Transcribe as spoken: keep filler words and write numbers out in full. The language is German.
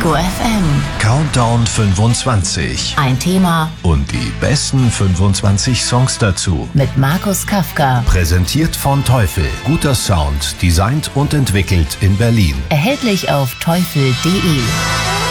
Ego F M. Countdown fünfundzwanzig. Ein Thema Und die besten fünfundzwanzig Songs dazu. mit Markus Kafka. Präsentiert von Teufel. Guter Sound, designt und entwickelt in Berlin. Erhältlich auf teufel punkt de.